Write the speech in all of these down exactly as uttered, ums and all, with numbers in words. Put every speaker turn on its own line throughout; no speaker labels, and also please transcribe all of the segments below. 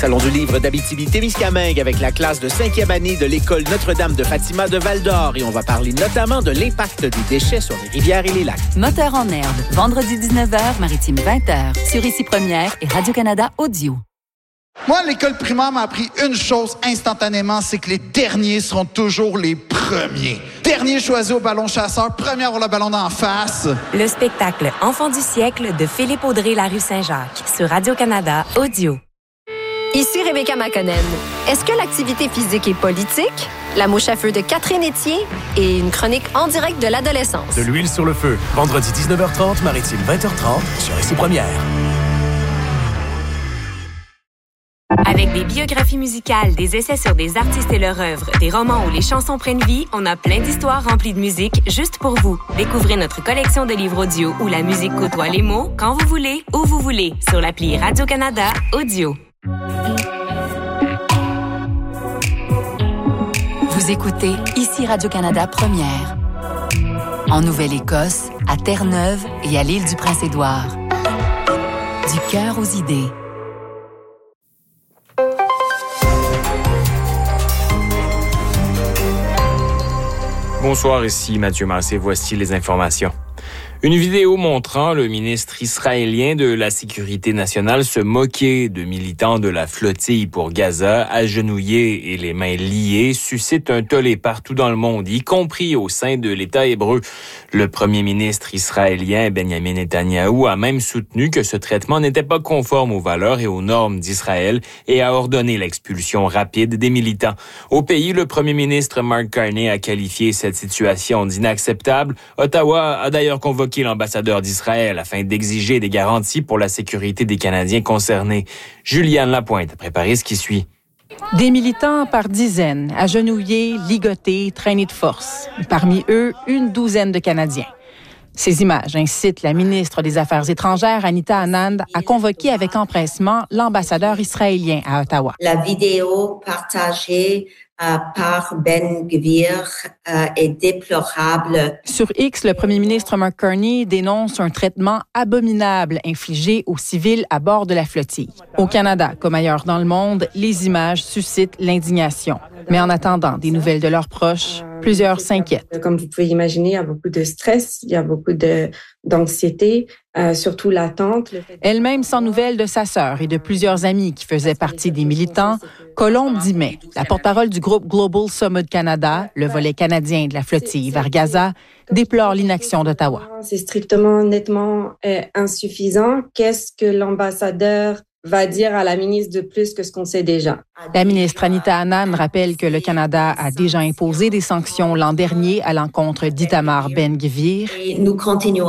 Salon du livre d'Abitibi-Témiscamingue avec la classe de cinquième année de l'école Notre-Dame de Fatima de Val-d'Or. Et on va parler notamment de l'impact des déchets sur les rivières et les lacs.
Moteur en herbe, vendredi dix-neuf heures, Maritime vingt heures, sur Ici Première et Radio-Canada Audio.
Moi, l'école primaire m'a appris une chose instantanément, c'est que les derniers seront toujours les premiers. Dernier choisi au ballon chasseur, premier à avoir le ballon d'en face.
Le spectacle Enfants du siècle de Philippe Audrey La Rue Saint-Jacques sur Radio-Canada Audio.
Ici Rebecca McConnell. Est-ce que l'activité physique est politique? La mouche à feu de Catherine Etier et une chronique en direct de l'adolescence.
De l'huile sur le feu. Vendredi dix-neuf heures trente, Maritime vingt heures trente sur Ici Première.
Avec des biographies musicales, des essais sur des artistes et leur œuvre, des romans où les chansons prennent vie, on a plein d'histoires remplies de musique juste pour vous. Découvrez notre collection de livres audio où la musique côtoie les mots quand vous voulez, où vous voulez, sur l'appli Radio-Canada Audio.
Vous écoutez Ici Radio-Canada Première. En Nouvelle-Écosse, à Terre-Neuve et à l'île du Prince-Édouard. Du cœur aux idées.
Bonsoir, ici Mathieu Massé. Voici les informations. Une vidéo montrant le ministre israélien de la Sécurité nationale se moquer de militants de la flottille pour Gaza, agenouillés et les mains liées, suscite un tollé partout dans le monde, y compris au sein de l'État hébreu. Le premier ministre israélien Benjamin Netanyahou a même soutenu que ce traitement n'était pas conforme aux valeurs et aux normes d'Israël et a ordonné l'expulsion rapide des militants. Au pays, le premier ministre Mark Carney a qualifié cette situation d'inacceptable. Ottawa a d'ailleurs convoqué l'ambassadeur d'Israël afin d'exiger des garanties pour la sécurité des Canadiens concernés. Juliane Lapointe a préparé ce qui suit.
Des militants par dizaines, agenouillés, ligotés, traînés de force. Parmi eux, une douzaine de Canadiens. Ces images incitent la ministre des Affaires étrangères, Anita Anand, à convoquer avec empressement l'ambassadeur israélien à Ottawa.
La vidéo partagée euh, par Ben Gvir euh, est déplorable.
Sur X, le premier ministre Mark Carney dénonce un traitement abominable infligé aux civils à bord de la flottille. Au Canada, comme ailleurs dans le monde, les images suscitent l'indignation. Mais en attendant des nouvelles de leurs proches, plusieurs s'inquiètent.
Comme vous pouvez imaginer, il y a beaucoup de stress, il y a beaucoup de, d'anxiété, euh, surtout l'attente.
Elle-même sans nouvelles de sa sœur et de plusieurs amis qui faisaient partie des militants, Colombe Dimet, la porte-parole du groupe Global Summit Canada, le volet canadien de la flottille vers Gaza, déplore l'inaction d'Ottawa.
C'est strictement, nettement euh, insuffisant. Qu'est-ce que l'ambassadeur va dire à la ministre de plus que ce qu'on sait déjà?
La ministre Anita Anand rappelle que le Canada a déjà imposé des sanctions l'an dernier à l'encontre d'Itamar Ben-Gvir.
Et nous continuerons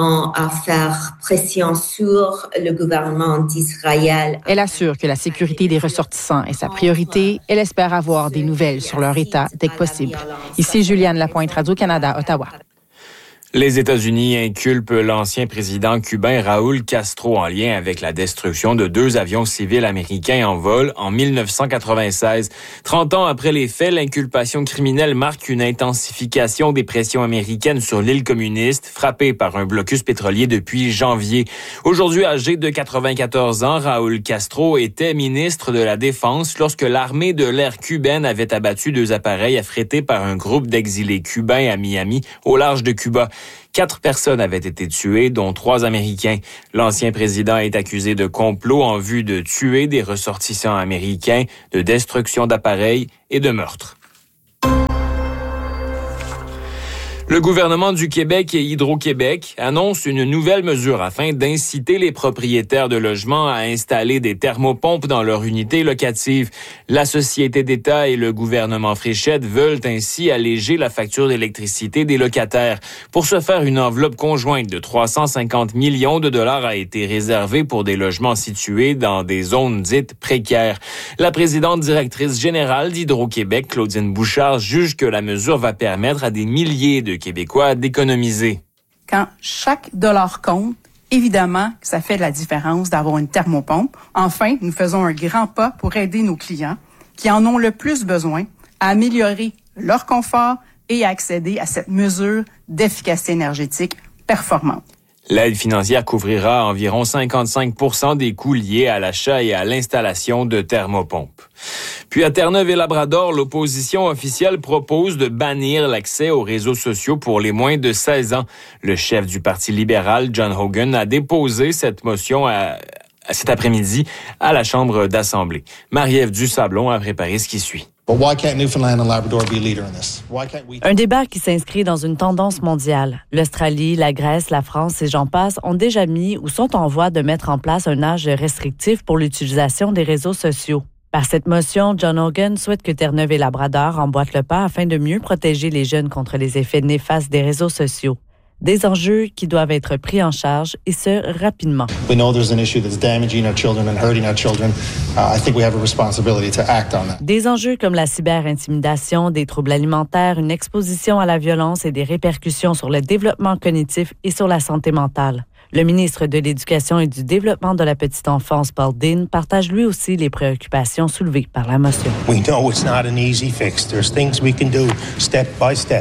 à faire pression sur le gouvernement d'Israël.
Elle assure que la sécurité des ressortissants est sa priorité. Elle espère avoir des nouvelles sur leur état dès que possible. Ici Juliane Lapointe, Radio-Canada, Ottawa.
Les États-Unis inculpent l'ancien président cubain Raúl Castro en lien avec la destruction de deux avions civils américains en vol en dix-neuf cent quatre-vingt-seize. Trente ans après les faits, l'inculpation criminelle marque une intensification des pressions américaines sur l'île communiste, frappée par un blocus pétrolier depuis janvier. Aujourd'hui âgé de quatre-vingt-quatorze ans, Raúl Castro était ministre de la Défense lorsque l'armée de l'air cubaine avait abattu deux appareils affrétés par un groupe d'exilés cubains à Miami, au large de Cuba. Quatre personnes avaient été tuées, dont trois Américains. L'ancien président est accusé de complot en vue de tuer des ressortissants américains, de destruction d'appareils et de meurtre. Le gouvernement du Québec et Hydro-Québec annoncent une nouvelle mesure afin d'inciter les propriétaires de logements à installer des thermopompes dans leur unité locative. La Société d'État et le gouvernement Fréchette veulent ainsi alléger la facture d'électricité des locataires. Pour ce faire, une enveloppe conjointe de trois cent cinquante millions de dollars a été réservée pour des logements situés dans des zones dites précaires. La présidente directrice générale d'Hydro-Québec, Claudine Bouchard, juge que la mesure va permettre à des milliers de Québécois d'économiser.
Quand chaque dollar compte, évidemment que ça fait de la différence d'avoir une thermopompe. Enfin, nous faisons un grand pas pour aider nos clients qui en ont le plus besoin à améliorer leur confort et à accéder à cette mesure d'efficacité énergétique performante.
L'aide financière couvrira environ cinquante-cinq pour cent des coûts liés à l'achat et à l'installation de thermopompes. Puis à Terre-Neuve et Labrador, l'opposition officielle propose de bannir l'accès aux réseaux sociaux pour les moins de seize ans. Le chef du Parti libéral, John Hogan, a déposé cette motion à, à cet après-midi à la Chambre d'Assemblée. Marie-Ève Dusablon a préparé ce qui suit.
Un débat qui s'inscrit dans une tendance mondiale. L'Australie, la Grèce, la France et j'en passe ont déjà mis ou sont en voie de mettre en place un âge restrictif pour l'utilisation des réseaux sociaux. Par cette motion, John Hogan souhaite que Terre-Neuve et Labrador emboîtent le pas afin de mieux protéger les jeunes contre les effets néfastes des réseaux sociaux. Des enjeux qui doivent être pris en charge, et ce, rapidement.
We know there's an issue that's damaging our children and hurting our children. Uh, I think we have a responsibility to act on that.
Des enjeux comme la cyberintimidation, des troubles alimentaires, une exposition à la violence et des répercussions sur le développement cognitif et sur la santé mentale. Le ministre de l'Éducation et du Développement de la petite enfance, Paul Dean, partage lui aussi les préoccupations soulevées par la motion.
We know it's not an easy fix. There's things we can do step by step.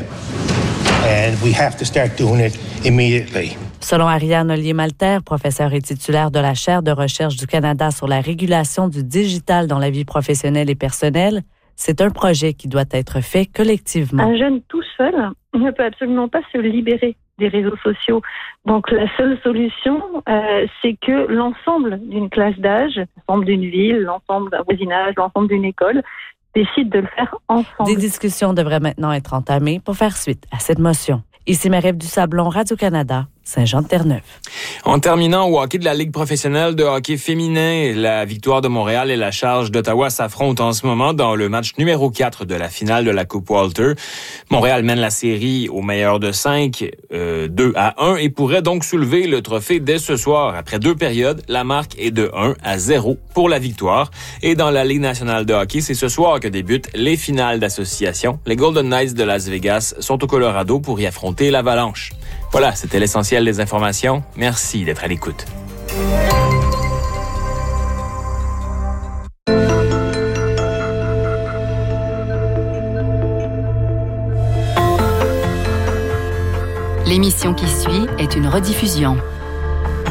And we have to start doing it immediately.
Selon Ariane Ollier-Malter, professeure et titulaire de la chaire de recherche du Canada sur la régulation du digital dans la vie professionnelle et personnelle, c'est un projet qui doit être fait collectivement.
Un jeune tout seul ne peut absolument pas se libérer des réseaux sociaux. Donc la seule solution, euh, c'est que l'ensemble d'une classe d'âge, l'ensemble d'une ville, l'ensemble d'un voisinage, l'ensemble d'une école, décide de le faire ensemble.
Des discussions devraient maintenant être entamées pour faire suite à cette motion. Ici Marie-Ève Dusablon, Radio-Canada, Saint-Jean-de-Terre-Neuve.
En terminant au hockey de la Ligue professionnelle de hockey féminin, la Victoire de Montréal et la Charge d'Ottawa s'affrontent en ce moment dans le match numéro quatre de la finale de la Coupe Walter. Montréal mène la série au meilleur de cinq, euh, deux à un, et pourrait donc soulever le trophée dès ce soir. Après deux périodes, la marque est de un à zéro pour la Victoire. Et dans la Ligue nationale de hockey, c'est ce soir que débutent les finales d'association. Les Golden Knights de Las Vegas sont au Colorado pour y affronter l'Avalanche. Voilà, c'était l'essentiel des informations. Merci d'être à l'écoute.
L'émission qui suit est une rediffusion.